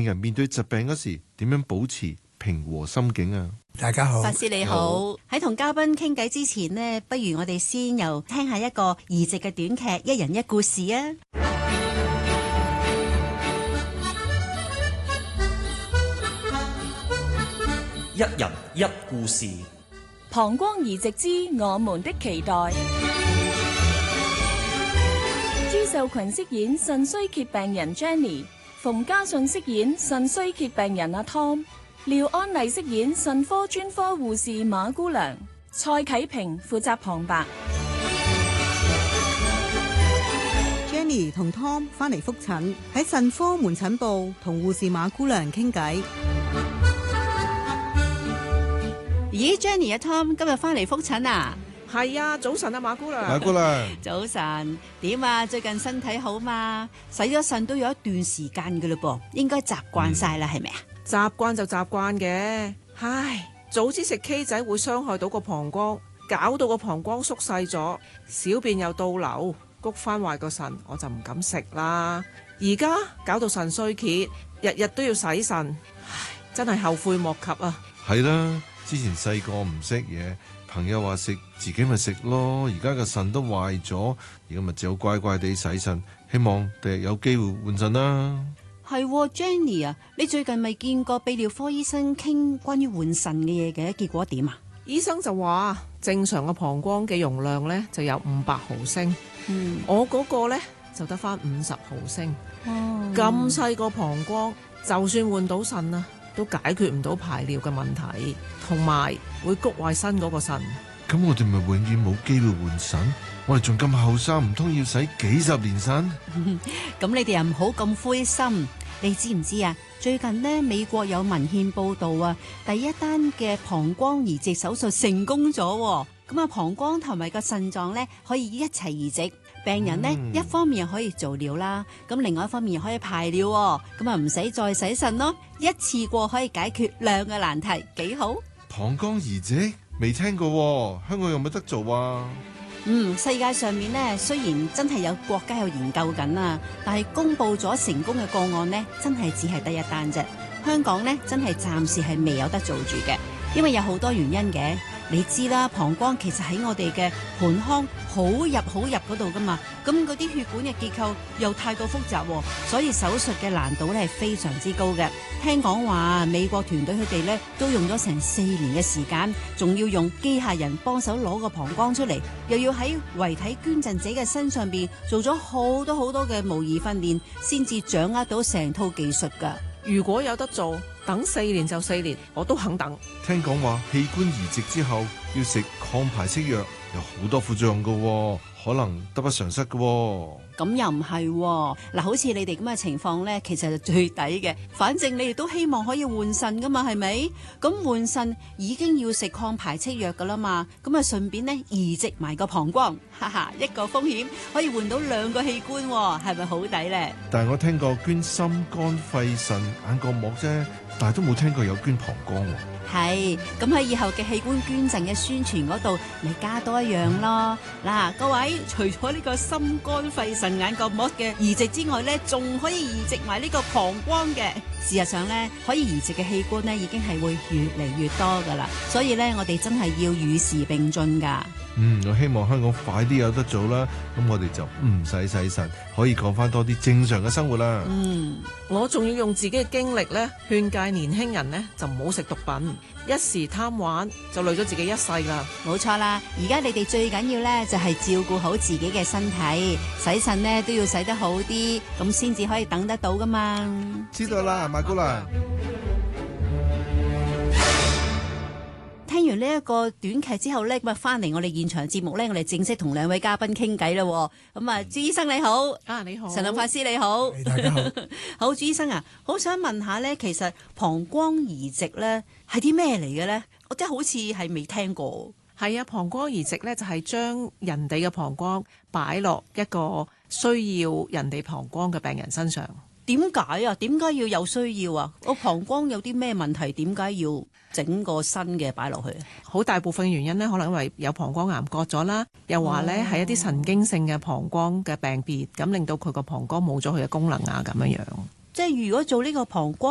人面對疾病嗰時點樣保持平和心境啊？ 大家好， 法師你好。喺同嘉賓傾偈之前呢，不如我哋先又聽下一個移植嘅短劇，一人一故事啊！ 一人一故事。 膀胱移植之我們的期待。朱秀群飾演腎衰竭病人 Jenny， 馮家信飾演腎衰竭病人阿 Tom， 廖安麗飾演腎科專科護士馬姑娘，蔡啟平負責旁白。 Jenny 同 Tom 返嚟復診，喺腎科門診部同護士馬姑娘傾偈。 咦 Jenny 啊 Tom 今日翻嚟復診啊？ 係啊，早晨啊馬姑娘。 馬姑娘， 早晨，點啊？最近身體好嘛？洗咗腎都有一段時間噶嘞噃，應該習慣晒啦，係咪啊？ 習慣就習慣嘅，唉，早知食 K 仔會傷害到個膀胱，搞到個膀胱縮細咗，小便又倒流，谷翻壞個腎，我就唔敢食啦。而家搞到腎衰竭，日日都要洗腎，唉，真係後悔莫及啊！ 係啦。之前細個唔識嘢，朋友話食，自己咪食咯。而家個腎都壞咗，而家咪只好乖乖地洗腎，希望第日有機會換腎啦。 係 Jenny 啊，你最近咪見過泌尿科醫生傾關於換腎嘅嘢嘅，結果點啊？ 醫生就話正常嘅膀胱嘅容量呢就有500毫升，我嗰個呢就得返50毫升。咁細個膀胱，就算換到腎啊，都解決唔到排尿嘅問題，同埋會谷壞新嗰個腎。 咁我哋咪永遠冇機會換腎？我哋仲咁後生，唔通要洗幾十年腎？ 咁你哋又唔好咁灰心。你知唔知啊？最近呢，美國有文獻報道啊，第一單嘅膀胱移植手術成功咗。咁啊，膀胱同埋個腎臟呢，可以一齊移植。病人呢，一方面又可以做尿啦，咁另外一方面又可以排尿，咁啊唔使再洗腎咯，一次過可以解決兩個難題，幾好。 膀胱移植未聽過，香港有冇得做啊？ 世界上面呢，雖然真係有國家有研究緊啊，但係公布咗成功嘅個案呢，真係只係得一單啫。香港呢，真係暫時係未有得做住嘅，因為有好多原因嘅。你知啦，膀胱其實喺我哋嘅盆腔好入嗰度噶嘛，咁嗰啲血管嘅結構又太過複雜，所以手術嘅難度咧係非常之高嘅。聽講話美國團隊佢哋咧都用咗成4年嘅時間，仲要用機械人幫手攞個膀胱出嚟，又要喺遺體捐贈者嘅身上邊做咗好多嘅模擬訓練，先至掌握到成套技術噶。 如果有得做，等4年就4年，我都肯等。 聽講話器官移植之後要食抗排斥藥，有好多副作用噶，可能得不償失噶。 咁又唔係嗱，好似你哋咁嘅情況呢，其實就最抵嘅。反正你哋都希望可以換腎噶嘛，係咪？咁換腎已經要食抗排斥藥噶啦嘛，咁啊順便呢移植埋個膀胱，哈哈，一個風險可以換到2個器官，係咪好抵呢？ 但係我聽過捐心肝肺腎眼角膜啫，但係都冇聽過有捐膀胱。 係，咁喺以後嘅器官捐贈嘅宣傳嗰度，咪加多一樣咯。嗱，各位，除咗呢個心肝肺腎眼角膜嘅移植之外呢，仲可以移植埋呢個膀胱嘅。事實上呢，可以移植嘅器官呢已經係會越嚟越多噶啦，所以呢，我哋真係要與時並進噶。 我希望香港快啲有得做啦，咁我哋就唔使洗腎，可以過翻多啲正常嘅生活啦。 我仲要用自己嘅經歷咧，勸誡年輕人呢就唔好食毒品，一時貪玩就累咗自己一世啦。 冇錯啦，而家你哋最緊要呢就係照顧好自己嘅身體，洗腎呢都要洗得好啲，咁先至可以等得到噶嘛。 知道啦，馬姑娘。 聽完呢一個短劇之後咧，咁啊翻嚟我哋現場節目咧，我哋正式同2位嘉賓傾偈啦。咁啊，朱醫生你好， 你好， 陳林法師你好， 大家好。 好，朱醫生啊，好想問下咧，其實膀胱移植咧係啲咩嚟嘅咧？我真係好似係未聽過。 係啊，膀胱移植咧就係將人哋嘅膀胱擺落一個需要人哋膀胱嘅病人身上。 點解啊？點解要有需要啊？我膀胱有啲咩問題？點解要整個新嘅擺落去？ 好大部分原因呢，可能因為有膀胱癌割咗啦，又話呢係一啲神經性嘅膀胱嘅病變，咁令到佢個膀胱冇咗佢嘅功能啊，咁樣樣。 即係如果做呢個膀胱